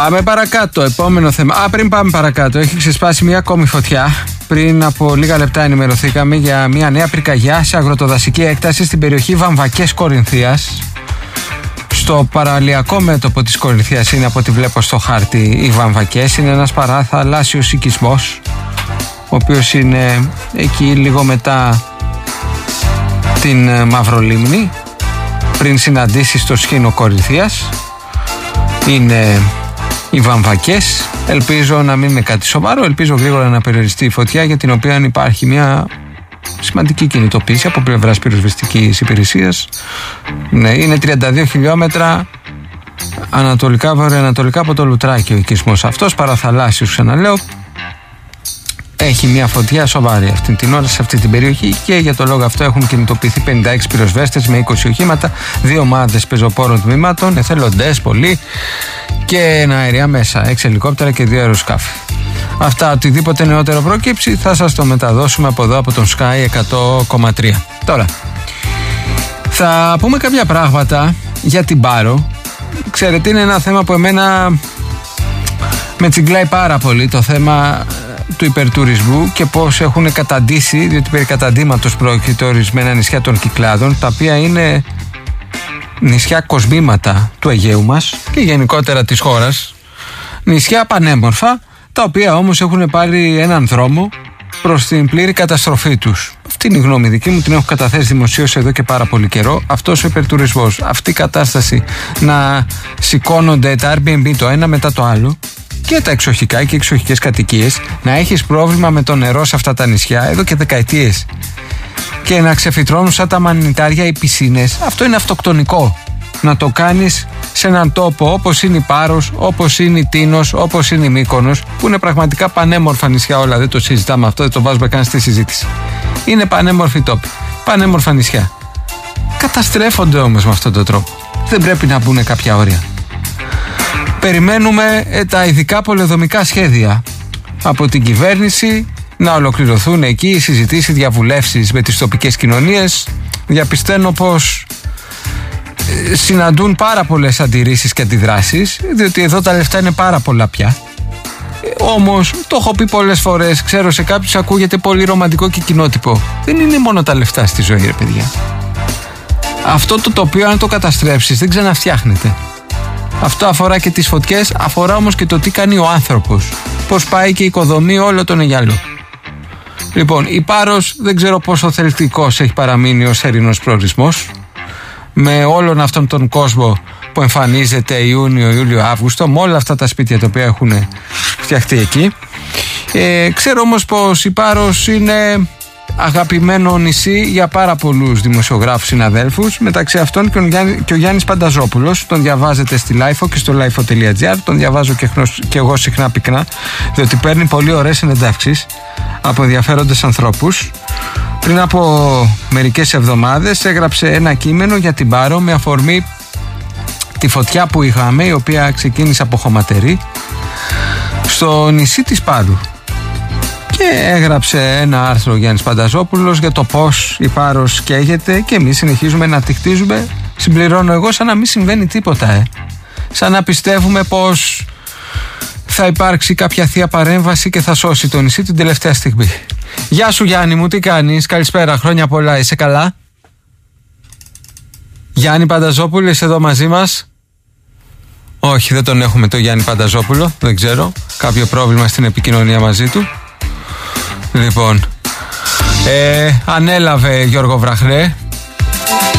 Πάμε παρακάτω, επόμενο θέμα. Πριν πάμε παρακάτω, έχει ξεσπάσει μια ακόμη φωτιά. Πριν από λίγα λεπτά ενημερωθήκαμε για μια νέα πυρκαγιά σε αγροτοδασική έκταση στην περιοχή Βαμβακές Κορινθίας. Στο παραλιακό μέτωπο της Κορινθίας είναι, από ό,τι βλέπω στο χάρτη, οι Βαμβακές. Είναι ένας παραθαλάσσιος οικισμός, ο οποίος είναι εκεί λίγο μετά την Μαυρολίμνη, πριν συναντήσει στο σχήνο Κορινθίας. Είναι οι Βαμβακές. Ελπίζω να μην είναι κάτι σοβαρό, ελπίζω γρήγορα να περιοριστεί η φωτιά, για την οποία υπάρχει μια σημαντική κινητοποίηση από πλευράς πυροσβεστικής υπηρεσίας. Ναι, είναι 32 χιλιόμετρα ανατολικά-βορειοανατολικά από το Λουτράκι ο οικισμός αυτός, παραθαλάσσιος, ξαναλέω. Έχει μια φωτιά σοβαρή αυτή την ώρα σε αυτή την περιοχή και για το λόγο αυτό έχουν κινητοποιηθεί 56 πυροσβέστες με 20 οχήματα, 2 ομάδες πεζοπόρων τμήματων, εθελοντές πολλοί και ένα αεριά μέσα, 6 ελικόπτερα και 2 αεροσκάφη. Αυτά, οτιδήποτε νεότερο προκύψει θα σας το μεταδώσουμε από εδώ, από τον Sky 100,3. Τώρα, θα πούμε κάποια πράγματα για την Πάρο. Ξέρετε, είναι ένα θέμα που εμένα με τσιγκλάει πάρα πολύ, το θέμα του υπερτουρισμού και πώς έχουν καταντήσει, διότι περί καταντήματος πρόκειται, ορισμένα νησιά των Κυκλάδων, τα οποία είναι νησιά κοσμήματα του Αιγαίου μας και γενικότερα της χώρας. Νησιά πανέμορφα, τα οποία όμως έχουν πάρει έναν δρόμο προς την πλήρη καταστροφή τους. Αυτή είναι η γνώμη δική μου, την έχω καταθέσει δημοσίως εδώ και πάρα πολύ καιρό. Αυτός ο υπερτουρισμός, αυτή η κατάσταση να σηκώνονται τα Airbnb το ένα μετά το άλλο και τα εξοχικά και εξοχικές κατοικίες, να έχεις πρόβλημα με το νερό σε αυτά τα νησιά εδώ και δεκαετίες και να ξεφυτρώνουν σαν τα μανιτάρια οι πισίνες, αυτό είναι αυτοκτονικό. Να το κάνεις σε έναν τόπο όπως είναι η Πάρος, όπως είναι η Τίνος, όπως είναι η Μύκονος, που είναι πραγματικά πανέμορφα νησιά όλα, δεν το συζητάμε αυτό, δεν το βάζουμε καν στη συζήτηση. Είναι πανέμορφοι τόποι, πανέμορφα νησιά. Καταστρέφονται όμως με αυτόν τον τρόπο. Δεν πρέπει να μπουν κάποια όρια. Περιμένουμε τα ειδικά πολεοδομικά σχέδια από την κυβέρνηση να ολοκληρωθούν εκεί οι συζητήσεις, διαβουλεύσεις με τις τοπικές κοινωνίες. Διαπιστώνω πως συναντούν πάρα πολλές αντιρρήσεις και αντιδράσεις, διότι εδώ τα λεφτά είναι πάρα πολλά πια. Όμως, το έχω πει πολλές φορές, ξέρω σε κάποιους ακούγεται πολύ ρομαντικό και κοινότυπο. Δεν είναι μόνο τα λεφτά στη ζωή, ρε παιδιά. Αυτό το τοπίο, αν το καταστρέψεις, δεν ξαναφτιάχνεται. Αυτό αφορά και τις φωτιές, αφορά όμως και το τι κάνει ο άνθρωπος. Πώς πάει και οικοδομεί όλο τον Αιγιαλό. Λοιπόν, η Πάρος δεν ξέρω πόσο θελκτικός έχει παραμείνει ως ερεινός προορισμός, με όλον αυτόν τον κόσμο που εμφανίζεται Ιούνιο, Ιούλιο, Αύγουστο, με όλα αυτά τα σπίτια τα οποία έχουν φτιαχτεί εκεί. Ξέρω όμως πως η Πάρος είναι αγαπημένο νησί για πάρα πολλούς δημοσιογράφους συναδέλφους, μεταξύ αυτών και ο Γιάννης Πανταζόπουλος. Τον διαβάζετε στη Lifeo και στο lifeo.gr, τον διαβάζω και εγώ συχνά πυκνά, διότι παίρνει πολύ ωραίες συνεντεύξεις από ενδιαφέροντες ανθρώπους. Πριν από μερικές εβδομάδες έγραψε ένα κείμενο για την Πάρο με αφορμή τη φωτιά που είχαμε, η οποία ξεκίνησε από χωματερή στο νησί της Πάρου. Και έγραψε ένα άρθρο ο Γιάννης Πανταζόπουλος για το πώς η Πάρος καίγεται και εμείς συνεχίζουμε να τη χτίζουμε. Συμπληρώνω εγώ, σαν να μην συμβαίνει τίποτα, σαν να πιστεύουμε πως θα υπάρξει κάποια θεία παρέμβαση και θα σώσει το νησί την τελευταία στιγμή. Γεια σου Γιάννη μου, τι κάνεις? Καλησπέρα, χρόνια πολλά, είσαι καλά? Γιάννη Πανταζόπουλο, είσαι εδώ μαζί μας? Όχι, δεν τον έχουμε το Γιάννη Πανταζόπουλο, δεν ξέρω, κάποιο πρόβλημα στην επικοινωνία μαζί του. Λοιπόν, ανέλαβε Γιώργο Βραχρέ